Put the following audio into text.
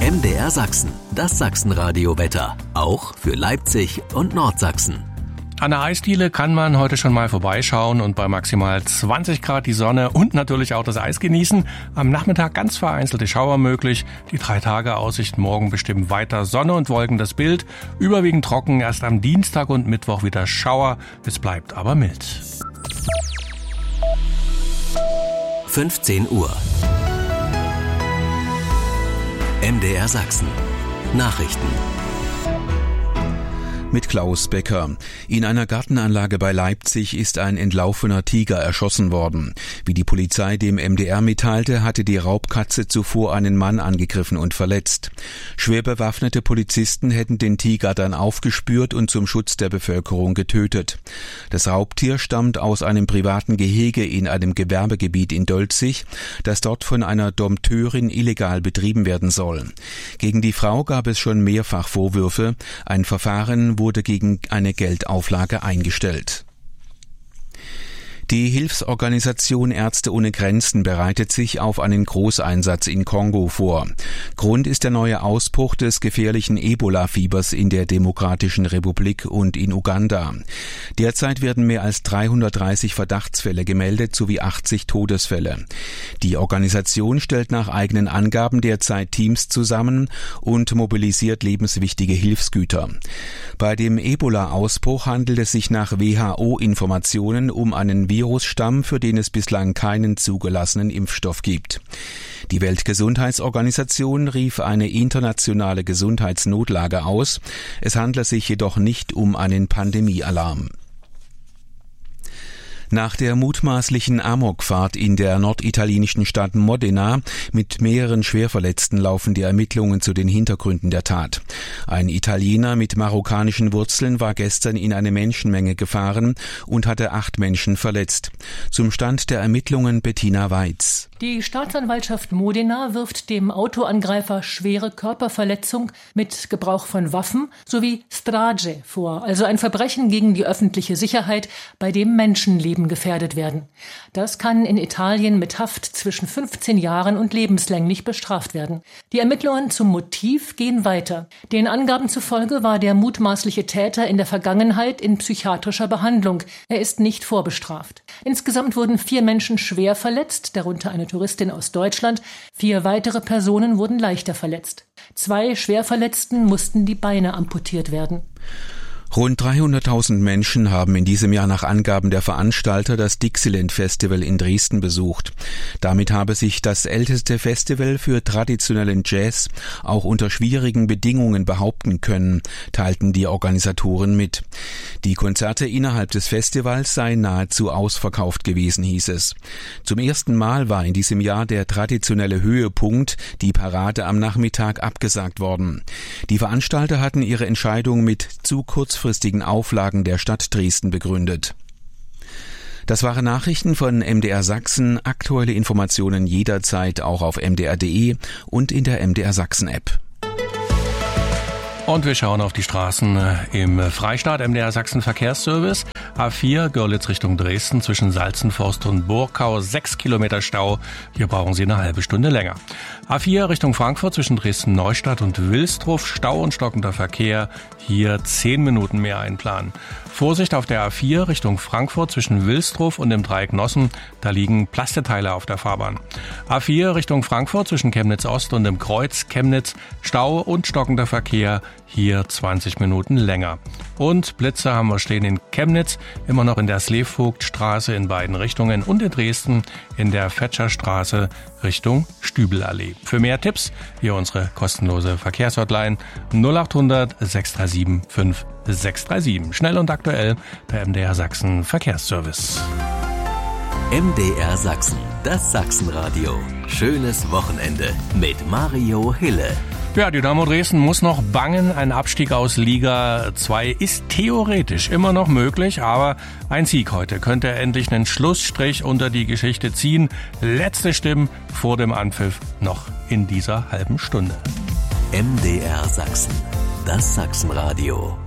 MDR Sachsen, das Sachsenradio-Wetter. Auch für Leipzig und Nordsachsen. An der Eisdiele kann man heute schon mal vorbeischauen und bei maximal 20 Grad die Sonne und natürlich auch das Eis genießen. Am Nachmittag ganz vereinzelte Schauer möglich. Die 3-Tage-Aussicht morgen bestimmen weiter Sonne und Wolken das Bild. Überwiegend trocken, erst am Dienstag und Mittwoch wieder Schauer. Es bleibt aber mild. 15 Uhr. MDR Sachsen. Nachrichten. Mit Klaus Becker. In einer Gartenanlage bei Leipzig ist ein entlaufener Tiger erschossen worden. Wie die Polizei dem MDR mitteilte, hatte die Raubkatze zuvor einen Mann angegriffen und verletzt. Schwer bewaffnete Polizisten hätten den Tiger dann aufgespürt und zum Schutz der Bevölkerung getötet. Das Raubtier stammt aus einem privaten Gehege in einem Gewerbegebiet in Dolzig, das dort von einer Dompteurin illegal betrieben werden soll. Gegen die Frau gab es schon mehrfach Vorwürfe. Ein Verfahren wurde gegen eine Geldauflage eingestellt. Die Hilfsorganisation Ärzte ohne Grenzen bereitet sich auf einen Großeinsatz in Kongo vor. Grund ist der neue Ausbruch des gefährlichen Ebola-Fiebers in der Demokratischen Republik und in Uganda. Derzeit werden mehr als 330 Verdachtsfälle gemeldet sowie 80 Todesfälle. Die Organisation stellt nach eigenen Angaben derzeit Teams zusammen und mobilisiert lebenswichtige Hilfsgüter. Bei dem Ebola-Ausbruch handelt es sich nach WHO-Informationen um einen Virusstamm, für den es bislang keinen zugelassenen Impfstoff gibt. Die Weltgesundheitsorganisation rief eine internationale Gesundheitsnotlage aus. Es handle sich jedoch nicht um einen Pandemiealarm. Nach der mutmaßlichen Amokfahrt in der norditalienischen Stadt Modena mit mehreren Schwerverletzten laufen die Ermittlungen zu den Hintergründen der Tat. Ein Italiener mit marokkanischen Wurzeln war gestern in eine Menschenmenge gefahren und hatte 8 Menschen verletzt. Zum Stand der Ermittlungen Bettina Weiz. Die Staatsanwaltschaft Modena wirft dem Autoangreifer schwere Körperverletzung mit Gebrauch von Waffen sowie Strage vor, also ein Verbrechen gegen die öffentliche Sicherheit, bei dem Menschenleben gefährdet werden. Das kann in Italien mit Haft zwischen 15 Jahren und lebenslänglich bestraft werden. Die Ermittlungen zum Motiv gehen weiter. Den Angaben zufolge war der mutmaßliche Täter in der Vergangenheit in psychiatrischer Behandlung. Er ist nicht vorbestraft. Insgesamt wurden 4 Menschen schwer verletzt, darunter eine Touristin aus Deutschland. 4 weitere Personen wurden leichter verletzt. 2 Schwerverletzten mussten die Beine amputiert werden. Rund 300.000 Menschen haben in diesem Jahr nach Angaben der Veranstalter das Dixieland Festival in Dresden besucht. Damit habe sich das älteste Festival für traditionellen Jazz auch unter schwierigen Bedingungen behaupten können, teilten die Organisatoren mit. Die Konzerte innerhalb des Festivals seien nahezu ausverkauft gewesen, hieß es. Zum ersten Mal war in diesem Jahr der traditionelle Höhepunkt, die Parade am Nachmittag, abgesagt worden. Die Veranstalter hatten ihre Entscheidung mit zu kurzfristigen Auflagen der Stadt Dresden begründet. Das waren Nachrichten von MDR Sachsen. Aktuelle Informationen jederzeit auch auf mdr.de und in der MDR Sachsen App. Und wir schauen auf die Straßen im Freistaat. MDR Sachsen Verkehrsservice. A4 Görlitz Richtung Dresden zwischen Salzenforst und Burkau 6 Kilometer Stau. Hier brauchen Sie eine halbe Stunde länger. A4 Richtung Frankfurt zwischen Dresden-Neustadt und Wilsdruff. Stau und stockender Verkehr. Hier 10 Minuten mehr einplanen. Vorsicht auf der A4 Richtung Frankfurt zwischen Wilsdruff und dem Dreieck Nossen. Da liegen Plasteteile auf der Fahrbahn. A4 Richtung Frankfurt zwischen Chemnitz Ost und dem Kreuz Chemnitz. Stau und stockender Verkehr. Hier 20 Minuten länger. Und Blitze haben wir stehen in Chemnitz, immer noch in der Sleevogtstraße in beiden Richtungen und in Dresden in der Fetscherstraße Richtung Stübelallee. Für mehr Tipps hier unsere kostenlose Verkehrshotline 0800 637 5637. Schnell und aktuell der MDR Sachsen Verkehrsservice. MDR Sachsen, das Sachsenradio. Schönes Wochenende mit Mario Hille. Ja, Dynamo Dresden muss noch bangen. Ein Abstieg aus Liga 2 ist theoretisch immer noch möglich, aber ein Sieg heute könnte endlich einen Schlussstrich unter die Geschichte ziehen. Letzte Stimmen vor dem Anpfiff noch in dieser halben Stunde. MDR Sachsen, das Sachsenradio.